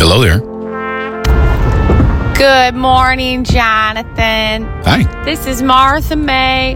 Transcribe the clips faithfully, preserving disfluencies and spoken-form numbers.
Hello there. Good morning, Jonathan. Hi. This is Martha May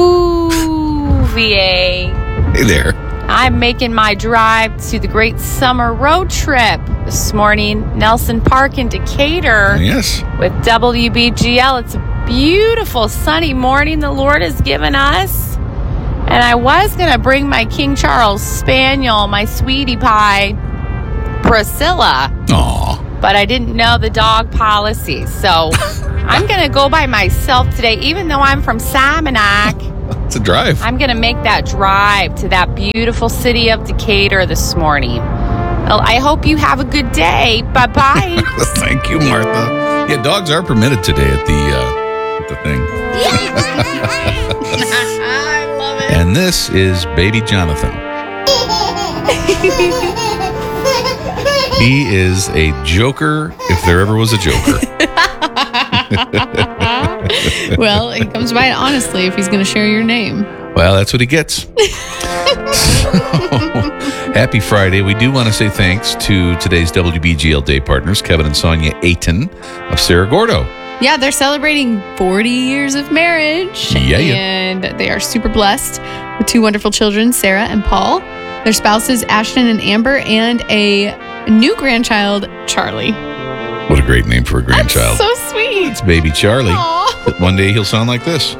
Houvier. Hey there. I'm making my drive to the Great Summer Road Trip this morning, Nelson Park in Decatur. Yes. With W B G L. It's a beautiful sunny morning the Lord has given us. And I was going to bring my King Charles Spaniel, my sweetie pie, Priscilla. Aw. But I didn't know the dog policy. So I'm going to go by myself today, even though I'm from Salmonac. It's a drive. I'm going to make that drive to that beautiful city of Decatur this morning. Well, I hope you have a good day. Bye-bye. Thank you, Martha. Yeah, dogs are permitted today at the uh, at the thing. I love it. And this is baby Jonathan. He is a joker if there ever was a joker. Well, he comes by it honestly if he's going to share your name. Well, that's what he gets. So, happy Friday. We do want to say thanks to today's W B G L Day partners, Kevin and Sonia Ayton of Cerro Gordo. Yeah, they're celebrating forty years of marriage. Yeah, yeah. And they are super blessed with two wonderful children, Sarah and Paul, their spouses, Ashton and Amber, and a new grandchild, Charlie. What a great name for a grandchild. That's so sweet. It's baby Charlie. Aww. One day he'll sound like this.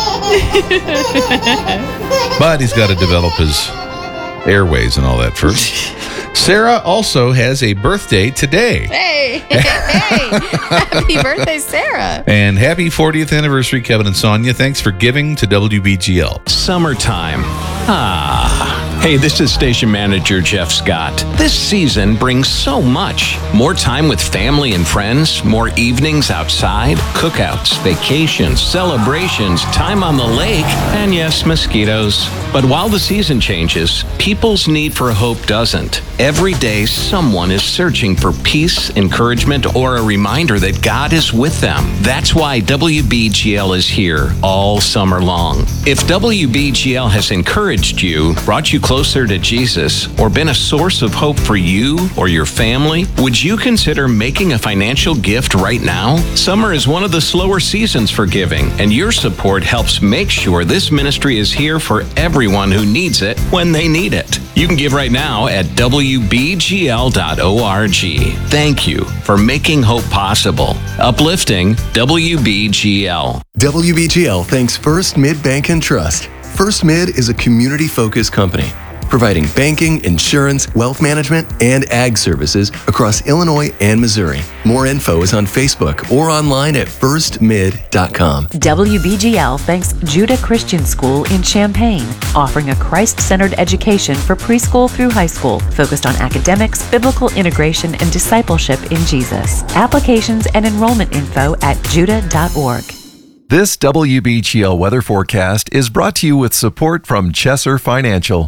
But he's got to develop his airways and all that first. Sarah also has a birthday today. Hey, hey, hey. Happy birthday, Sarah. And happy fortieth anniversary, Kevin and Sonia. Thanks for giving to W B G L. Summertime. Ah. Hey, this is station manager Jeff Scott. This season brings so much. More time with family and friends, more evenings outside, cookouts, vacations, celebrations, time on the lake, and yes, mosquitoes. But while the season changes, people's need for hope doesn't. Every day, someone is searching for peace, encouragement, or a reminder that God is with them. That's why W B G L is here all summer long. If W B G L has encouraged you, brought you closer to Jesus, or been a source of hope for you or your family, would you consider making a financial gift right now? Summer is one of the slower seasons for giving, and your support helps make sure this ministry is here for everyone who needs it when they need it. You can give right now at W B G L dot org. Thank you for making hope possible. Uplifting W B G L. W B G L thanks First Mid Bank and Trust. First Mid is a community-focused company providing banking, insurance, wealth management, and ag services across Illinois and Missouri. More info is on Facebook or online at first mid dot com. W B G L thanks Judah Christian School in Champaign, offering a Christ-centered education for preschool through high school, focused on academics, biblical integration, and discipleship in Jesus. Applications and enrollment info at judah dot org. This W B G L weather forecast is brought to you with support from Chesser Financial.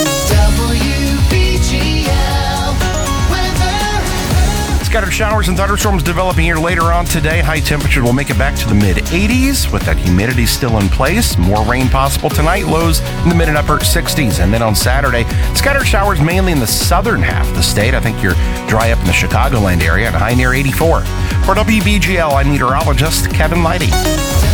W B G L weather. Scattered showers and thunderstorms developing here later on today. High temperatures will make it back to the mid eighties with that humidity still in place. More rain possible tonight. Lows in the mid and upper sixties. And then on Saturday, scattered showers mainly in the southern half of the state. I think you're dry up in the Chicagoland area and high near eighty-four. For W B G L, I'm meteorologist Kevin Leidy.